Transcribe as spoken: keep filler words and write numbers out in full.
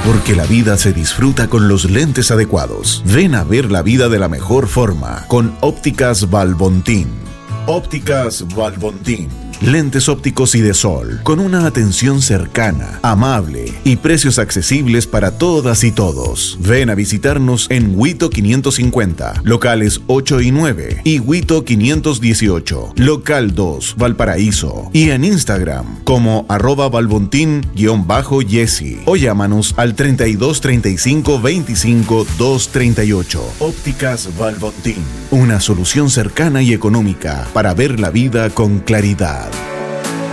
Porque la vida se disfruta con los lentes adecuados. Ven a ver la vida de la mejor forma con Ópticas Valbontín. Ópticas Valbontín. Lentes ópticos y de sol, con una atención cercana, amable y precios accesibles para todas y todos. Ven a visitarnos en Huito quinientos cincuenta, locales ocho y nueve, y Huito quinientos dieciocho, local dos, Valparaíso, y en Instagram como arroba valbontín-yesi, o llámanos al treinta y dos treinta y cinco veinticinco doscientos treinta y ocho. Ópticas Valbontín, una solución cercana y económica para ver la vida con claridad.